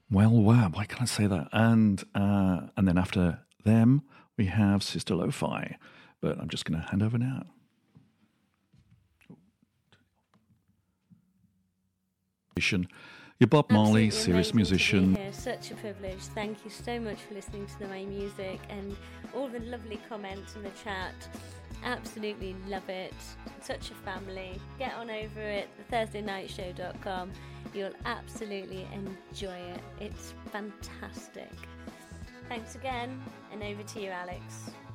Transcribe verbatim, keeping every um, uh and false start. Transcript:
Well, wow, why can't I say that? And uh, and then after them, we have Sister Lo-Fi. But I'm just going to hand over now. You're Bob Marley, Absolutely serious amazing musician. To be here. Such a privilege. Thank you so much for listening to my music and all the lovely comments in the chat. Absolutely love it. Such a family. Get on over it, the thursday night show dot com. You'll absolutely enjoy it. It's fantastic. Thanks again, and over to you, Alex.